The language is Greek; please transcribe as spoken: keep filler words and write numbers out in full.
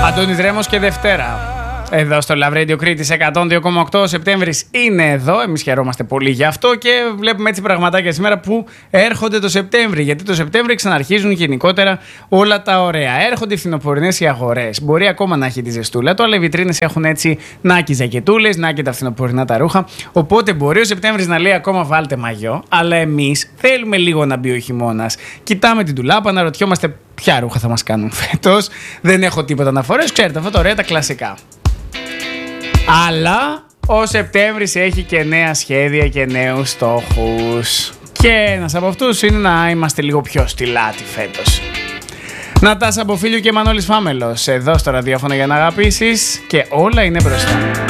Αντώνης Ρέμος και Δευτέρα. Εδώ στο Love Radio Κρήτης εκατόν δύο κόμμα οκτώ. Ο Σεπτέμβρης είναι εδώ. Εμείς χαιρόμαστε πολύ γι' αυτό και βλέπουμε έτσι πραγματάκια σήμερα που έρχονται το Σεπτέμβρη. Γιατί το Σεπτέμβρη ξαναρχίζουν γενικότερα όλα τα ωραία. Έρχονται οι φθινοπορεινές οι αγορές. Μπορεί ακόμα να έχει τη ζεστούλα του, αλλά οι βιτρίνες έχουν έτσι να και ζακετούλες, να και τα φθινοπορεινά τα ρούχα. Οπότε μπορεί ο Σεπτέμβρης να λέει ακόμα βάλτε μαγιό, αλλά εμείς θέλουμε λίγο να μπει ο χειμώνας. Κοιτάμε την τουλάπα, να ρωτιόμαστε ποια ρούχα θα μας κάνουν φέτος. Δεν έχω τίποτα να φορέσω. Ξέρετε, αυτά τα ωραία τα κλασικά. Αλλά ο Σεπτέμβρης έχει και νέα σχέδια και νέους στόχους. Και ένας από αυτούς είναι να είμαστε λίγο πιο στυλάτοι φέτος. Νατάσα Μποφίλιου και Μανώλης Φάμελος εδώ στο ραδιόφωνο για να αγαπήσεις και όλα είναι μπροστά.